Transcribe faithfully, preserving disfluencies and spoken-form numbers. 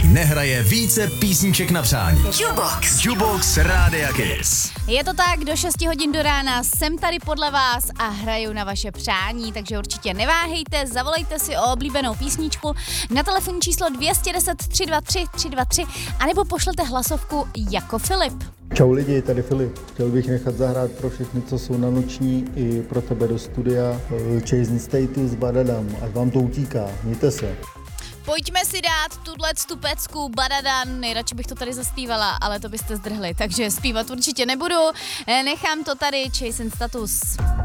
nehraje více písniček na přání. Jukebox. Jukebox Rádia Kiss. Je to tak, do šesti hodin do rána jsem tady podle vás a hraju na vaše přání, takže určitě neváhejte, zavolejte si o oblíbenou písničku na telefonní číslo dvě deset tři dva tři tři dva tři anebo pošlete hlasovku jako Filip. Čau lidi, tady Filip. Chtěl bych nechat zahrát pro všechny, co jsou na noční, i pro tebe do studia Chasing Status Badadam, ať vám to utíká. Mějte se. Pojďme si dát tuhle tu pecku Badadan, nejradši bych to tady zaspívala, ale to byste zdrhli, takže zpívat určitě nebudu, nechám to tady, Chasing Status.